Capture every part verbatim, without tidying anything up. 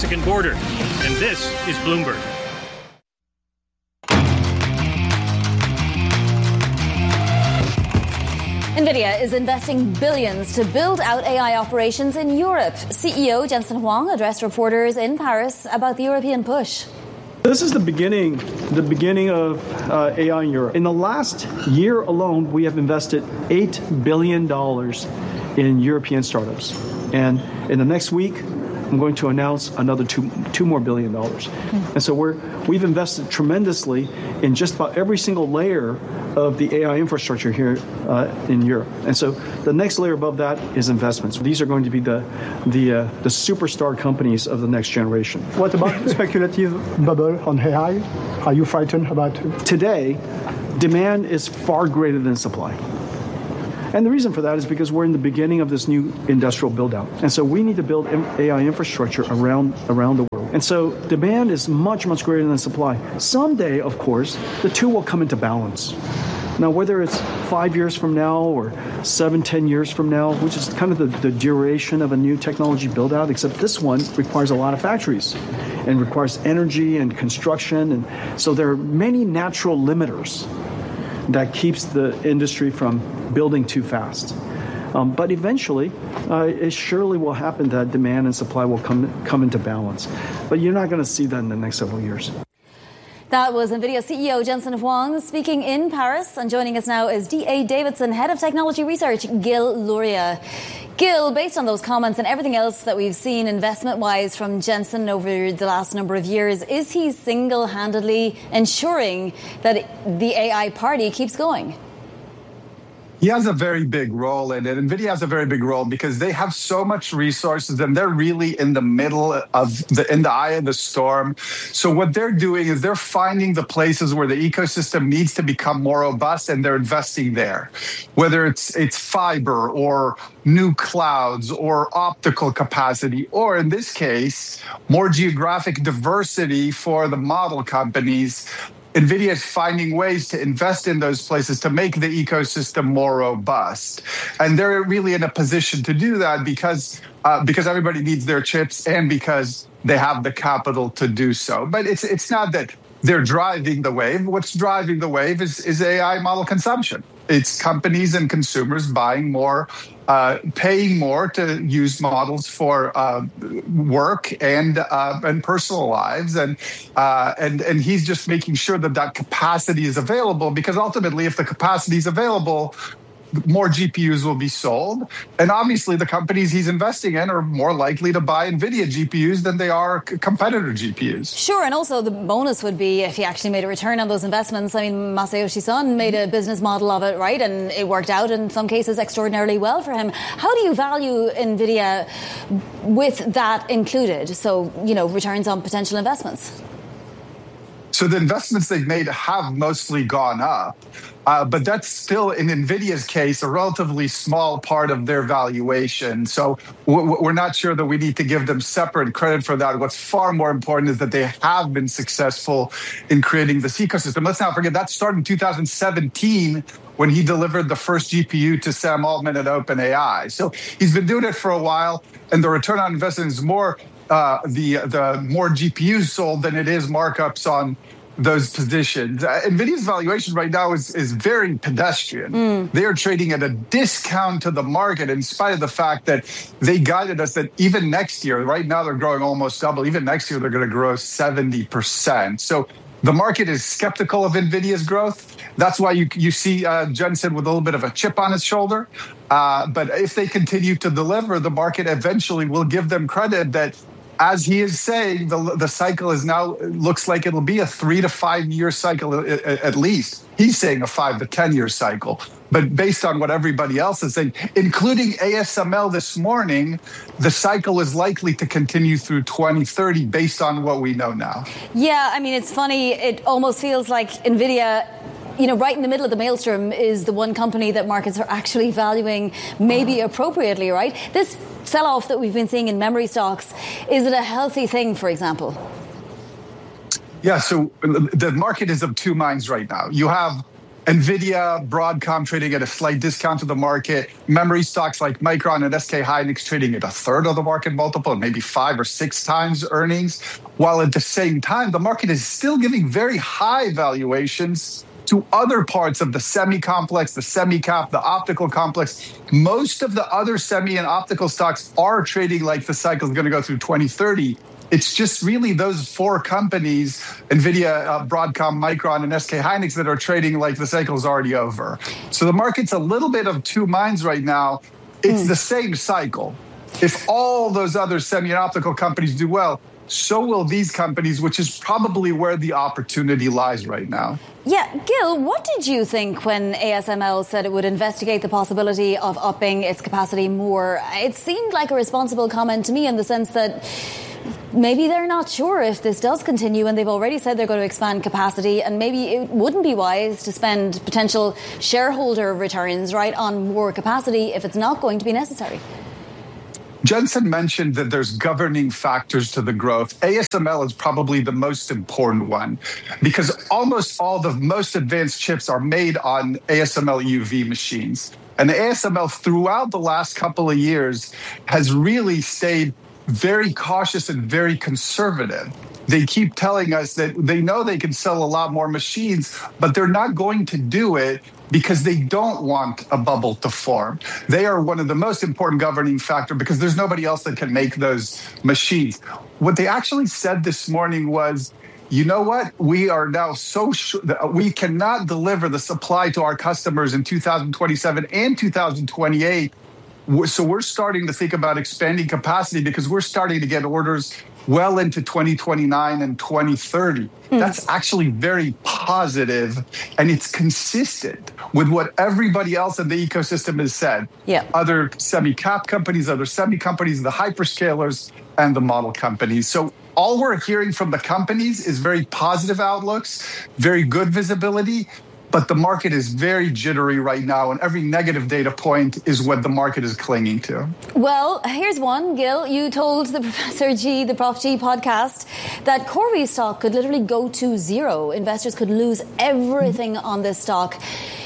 Mexican border. And this is Bloomberg. NVIDIA is investing billions to build out A I operations in Europe. C E O Jensen Huang addressed reporters in Paris about the European push. This is the beginning, the beginning of uh, A I in Europe. In the last year alone, we have invested eight billion dollars in European startups. And in the next week, I'm going to announce another two, two more billion dollars. Mm. And so we're, we've invested tremendously in just about every single layer of the A I infrastructure here uh, in Europe. And so the next layer above that is investments. These are going to be the the, uh, the superstar companies of the next generation. What about speculative bubble on A I? Are you frightened about it? Today, demand is far greater than supply. And the reason for that is because we're in the beginning of this new industrial build-out. And so we need to build A I infrastructure around around the world. And so demand is much, much greater than supply. Someday, of course, the two will come into balance. Now, whether it's five years from now or seven, ten years from now, which is kind of the, the duration of a new technology build-out, except this one requires a lot of factories and requires energy and construction. And so there are many natural limiters that keeps the industry from building too fast. Um, but eventually, uh, it surely will happen that demand and supply will come come into balance. But you're not going to see that in the next several years. That was NVIDIA C E O Jensen Huang speaking in Paris. And joining us now is D A Davidson, Head of Technology Research, Gil Luria. Gil, based on those comments and everything else that we've seen investment-wise from Jensen over the last number of years, is he single-handedly ensuring that the A I party keeps going? He has a very big role in it. NVIDIA has a very big role because they have so much resources and they're really in the middle of the, in the eye of the storm. So what they're doing is they're finding the places where the ecosystem needs to become more robust and they're investing there. Whether it's it's fiber or new clouds or optical capacity, or in this case, more geographic diversity for the model companies. NVIDIA is finding ways to invest in those places to make the ecosystem more robust. And they're really in a position to do that because uh, because everybody needs their chips and because they have the capital to do so. But it's it's not that they're driving the wave. What's driving the wave is, is A I model consumption. It's companies and consumers buying more, uh, paying more to use models for uh, work and uh, and personal lives, and uh, and and he's just making sure that that capacity is available. Because ultimately, if the capacity is available, more G P Us will be sold. And obviously, the companies he's investing in are more likely to buy NVIDIA G P Us than they are competitor G P Us. Sure, and also the bonus would be if he actually made a return on those investments. I mean, Masayoshi Son made a business model of it, right? And it worked out in some cases extraordinarily well for him. How do you value NVIDIA with that included? So, you know, returns on potential investments. So the investments they've made have mostly gone up. Uh, but that's still, in NVIDIA's case, a relatively small part of their valuation. So we're not sure that we need to give them separate credit for that. What's far more important is that they have been successful in creating this ecosystem. Let's not forget that started in two thousand seventeen when he delivered the first G P U to Sam Altman at OpenAI. So he's been doing it for a while, and the return on investment is more uh, the the more G P Us sold than it is markups on those positions. Uh, NVIDIA's valuation right now is, is very pedestrian. Mm. They are trading at a discount to the market in spite of the fact that they guided us that even next year, right now they're growing almost double, even next year they're going to grow seventy percent. So the market is skeptical of NVIDIA's growth. That's why you you see uh, Jensen with a little bit of a chip on his shoulder. Uh, but if they continue to deliver, the market eventually will give them credit that, as he is saying, the the cycle is now looks like it'll be a three to five year cycle at, at least. He's saying a five to ten year cycle. But based on what everybody else is saying, including A S M L this morning, the cycle is likely to continue through twenty thirty based on what we know now. Yeah, I mean, it's funny. It almost feels like NVIDIA, you know, right in the middle of the maelstrom is the one company that markets are actually valuing maybe appropriately, right? This sell-off that we've been seeing in memory stocks, is it a healthy thing, for example? Yeah, so the market is of two minds right now. You have NVIDIA, Broadcom trading at a slight discount to the market. Memory stocks like Micron and S K Hynix trading at a third of the market multiple, maybe five or six times earnings. While at the same time, the market is still giving very high valuations to other parts of the semi complex, the semi cap, the optical complex. Most of the other semi and optical stocks are trading like the cycle is going to go through twenty thirty. It's just really those four companies, NVIDIA, uh, Broadcom, Micron, and S K Hynix, that are trading like the cycle is already over. So the market's a little bit of two minds right now. It's mm. the same cycle. If all those other semi and optical companies do well, so will these companies, which is probably where the opportunity lies right now. Yeah, Gil, what did you think when A S M L said it would investigate the possibility of upping its capacity more? It seemed like a responsible comment to me in the sense that maybe they're not sure if this does continue, and they've already said they're going to expand capacity, and maybe it wouldn't be wise to spend potential shareholder returns, right, on more capacity if it's not going to be necessary. Jensen mentioned that there's governing factors to the growth. A S M L is probably the most important one because almost all the most advanced chips are made on A S M L E U V machines. And A S M L throughout the last couple of years has really stayed very cautious and very conservative. They keep telling us that they know they can sell a lot more machines, but they're not going to do it because they don't want a bubble to form. They are one of the most important governing factor because there's nobody else that can make those machines. What they actually said this morning was, you know what? We are now so sure that we cannot deliver the supply to our customers in two thousand twenty-seven and two thousand twenty-eight. So we're starting to think about expanding capacity because we're starting to get orders well into twenty twenty-nine and twenty thirty. Mm. That's actually very positive, and it's consistent with what everybody else in the ecosystem has said. Yeah. Other semi-cap companies, other semi companies, the hyperscalers, and the model companies. So all we're hearing from the companies is very positive outlooks, very good visibility. But the market is very jittery right now, and every negative data point is what the market is clinging to. Well, here's one, Gil. You told the Professor G, the Prof G podcast, that CoreWeave stock could literally go to zero. Investors could lose everything on this stock.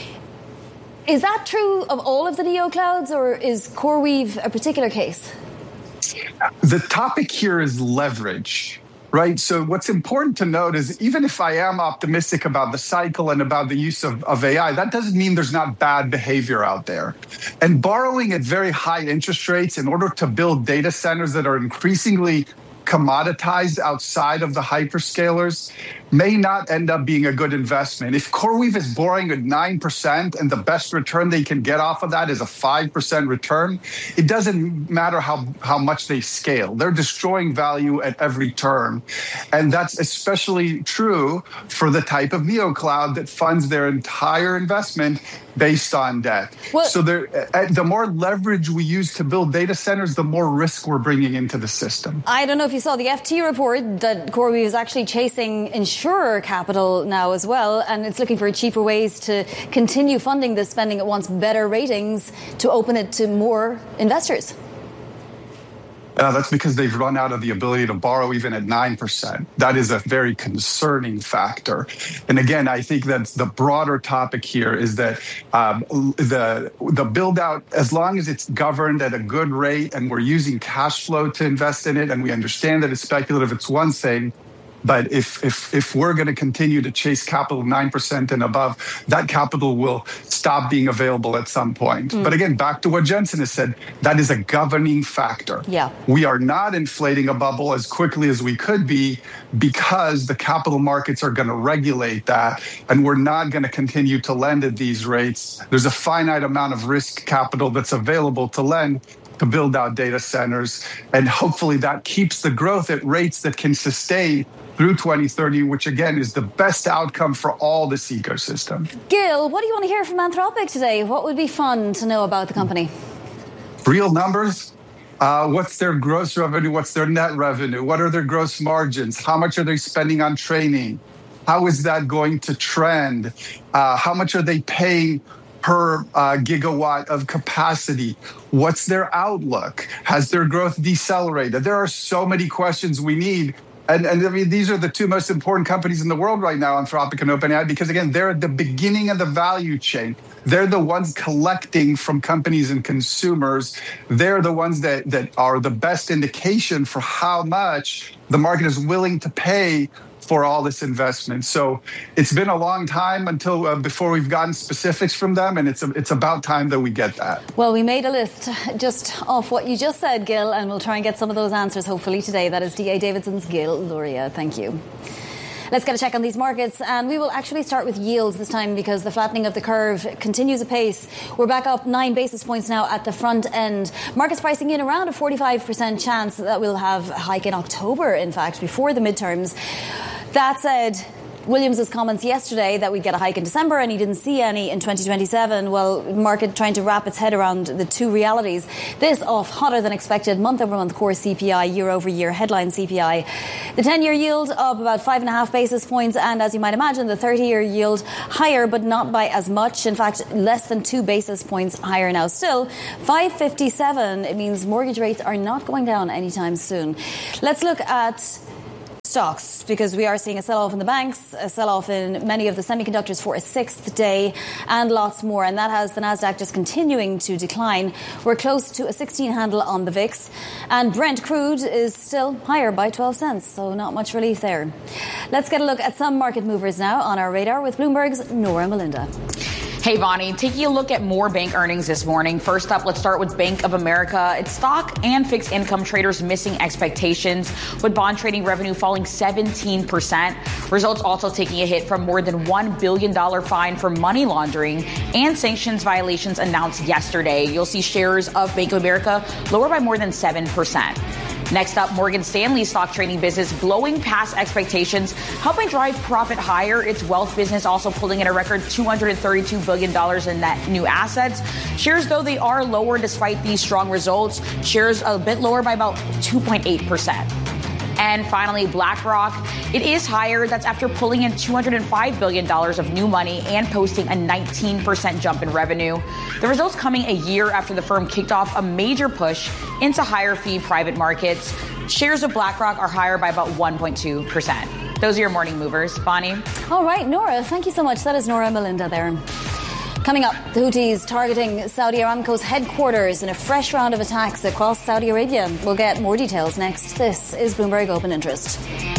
Is that true of all of the neoclouds, or is CoreWeave a particular case? The topic here is leverage. Right. So what's important to note is even if I am optimistic about the cycle and about the use of, of A I, that doesn't mean there's not bad behavior out there. And borrowing at very high interest rates in order to build data centers that are increasingly commoditized outside of the hyperscalers may not end up being a good investment. If CoreWeave is borrowing at nine percent and the best return they can get off of that is a five percent return, it doesn't matter how, how much they scale. They're destroying value at every turn. And that's especially true for the type of neocloud that funds their entire investment based on debt. Well, so there, the more leverage we use to build data centers, the more risk we're bringing into the system. I don't know if you saw the F T report that CoreWeave is actually chasing insurer capital now as well, and it's looking for cheaper ways to continue funding this spending. It wants better ratings to open it to more investors. Uh, that's because they've run out of the ability to borrow even at nine percent. That is a very concerning factor. And again, I think that's the broader topic here is that um, the the build out, as long as it's governed at a good rate and we're using cash flow to invest in it, and we understand that it's speculative, it's one thing. But if if if we're going to continue to chase capital nine percent and above, that capital will stop being available at some point. Mm. But again, back to what Jensen has said, that is a governing factor. Yeah. We are not inflating a bubble as quickly as we could be because the capital markets are going to regulate that, and we're not going to continue to lend at these rates. There's a finite amount of risk capital that's available to lend to build out data centers, and hopefully that keeps the growth at rates that can sustain through twenty thirty, which again is the best outcome for all this ecosystem. Gil, what do you want to hear from Anthropic today? What would be fun to know about the company? Real numbers. Uh, what's their gross revenue? What's their net revenue? What are their gross margins? How much are they spending on training? How is that going to trend? Uh, how much are they paying per uh, gigawatt of capacity? What's their outlook? Has their growth decelerated? There are so many questions we need And, and I mean, these are the two most important companies in the world right now, Anthropic and OpenAI, because again, they're at the beginning of the value chain. They're the ones collecting from companies and consumers. They're the ones that, that are the best indication for how much the market is willing to pay for all this investment. So it's been a long time until uh, before we've gotten specifics from them, and it's a, it's about time that we get that. Well, we made a list just off what you just said, Gil, and we'll try and get some of those answers hopefully today. That is D A Davidson's Gil Luria. Thank you. Let's get a check on these markets, and we will actually start with yields this time because the flattening of the curve continues apace. We're back up nine basis points now at the front end. Markets pricing in around a forty-five percent chance that we'll have a hike in October, in fact, before the midterms. That said, Williams's comments yesterday that we'd get a hike in December and he didn't see any in twenty twenty-seven. Well, market trying to wrap its head around the two realities. This off hotter than expected month-over-month core C P I, year-over-year headline C P I. The ten-year yield up about five and a half basis points, and as you might imagine, the thirty-year yield higher, but not by as much. In fact, less than two basis points higher now. Still, five fifty-seven. It means mortgage rates are not going down anytime soon. Let's look at stocks, because we are seeing a sell-off in the banks, a sell-off in many of the semiconductors for a sixth day, and lots more. And that has the Nasdaq just continuing to decline. We're close to a sixteen handle on the V I X. And Brent crude is still higher by twelve cents, so not much relief there. Let's get a look at some market movers now on our radar with Bloomberg's Nora Melinda. Hey, Vonnie, taking a look at more bank earnings this morning. First up, let's start with Bank of America. Its stock and fixed income traders missing expectations, with bond trading revenue falling seventeen percent. Results also taking a hit from more than one billion dollars fine for money laundering and sanctions violations announced yesterday. You'll see shares of Bank of America lower by more than seven percent. Next up, Morgan Stanley's stock trading business blowing past expectations, helping drive profit higher. Its wealth business also pulling in a record two hundred thirty-two billion dollars in net new assets. Shares, though, they are lower despite these strong results. Shares a bit lower by about two point eight percent. And finally, BlackRock. It is higher. That's after pulling in two hundred five billion dollars of new money and posting a nineteen percent jump in revenue. The results coming a year after the firm kicked off a major push into higher fee private markets. Shares of BlackRock are higher by about one point two percent. Those are your morning movers. Bonnie? All right, Nora, thank you so much. That is Nora Melinda there. Coming up, the Houthis targeting Saudi Aramco's headquarters in a fresh round of attacks across Saudi Arabia. We'll get more details next. This is Bloomberg Open Interest.